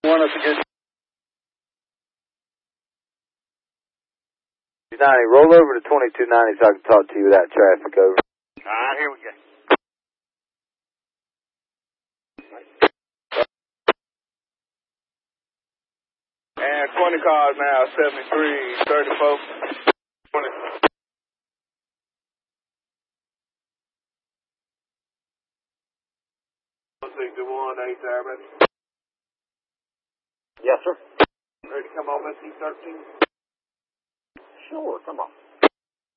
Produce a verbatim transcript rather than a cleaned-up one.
One up against ninety. Roll over to twenty-two ninety so I can talk to you without traffic over. Alright, here we go. And twenty cars now, seventy-three, thirty-four, twenty. one sixty-one, eight Airman. Yes, sir. Ready to come on, S C thirteen? Sure, come on.